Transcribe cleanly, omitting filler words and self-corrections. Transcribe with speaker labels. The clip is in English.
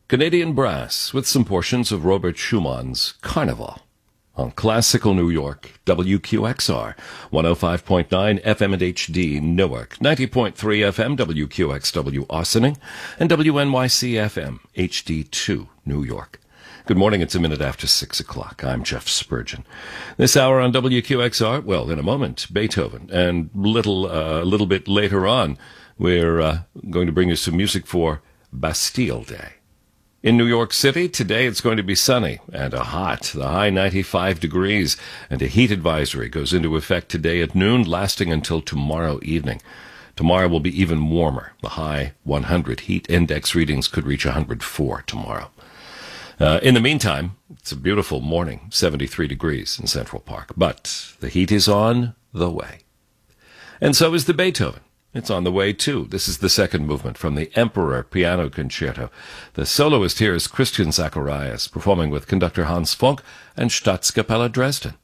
Speaker 1: Canadian Brass with some portions of Robert Schumann's Carnival on Classical New York, WQXR, 105.9 FM and HD Newark, 90.3 FM WQXW Ossining, and WNYC FM HD2 New York. Good morning, it's a minute after 6 o'clock. I'm Jeff Spurgeon. This hour on WQXR, well, in a moment, Beethoven, and a little bit later on, we're going to bring you some music for Bastille Day. In New York City, today it's going to be sunny and hot, the high 95 degrees, and a heat advisory goes into effect today at noon, lasting until tomorrow evening. Tomorrow will be even warmer, the high 100. Heat index readings could reach 104 tomorrow. In the meantime, it's a beautiful morning, 73 degrees in Central Park, but the heat is on the way. And so is the Beethoven. It's on the way, too. This is the second movement from the Emperor Piano Concerto. The soloist here is Christian Zacharias, performing with conductor Hans Funk and Staatskapelle Dresden.